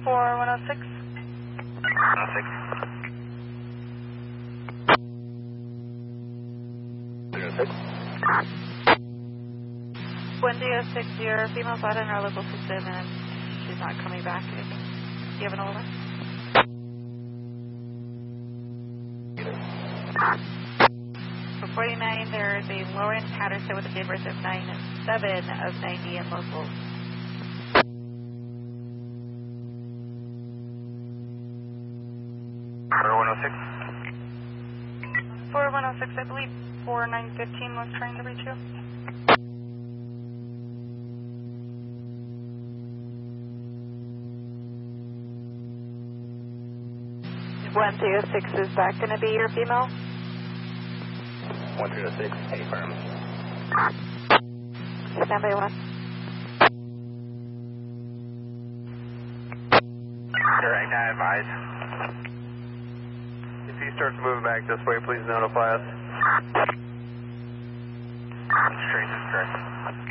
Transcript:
4106. 106. 106, your female's out in our local system and she's not coming back. Do you have an over? For 49, there is a Lauren Patterson with a date of birth of 9/7 of 90 in local. 4106, I believe 4915 was trying to reach you. 106 is that going to be your female? 106, affirm. Stand by 1. Direct, I advise. If he starts moving back this way, please notify us. Strange is correct.